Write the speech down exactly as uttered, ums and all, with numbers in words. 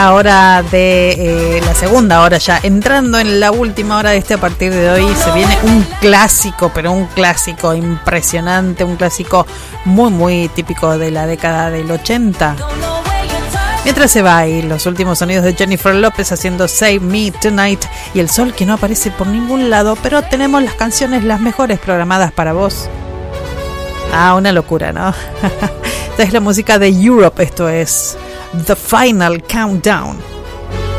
Hora de eh, la segunda hora ya, entrando en la última hora de este. A partir de hoy se viene un clásico, pero un clásico impresionante, un clásico muy muy típico de la década del ochenta. Mientras se va a ir los últimos sonidos de Jennifer López haciendo Save Me Tonight, y el sol que no aparece por ningún lado, pero tenemos las canciones las mejores programadas para vos. Ah, una locura, ¿no? Esta es la música de Europe, esto es The Final Countdown.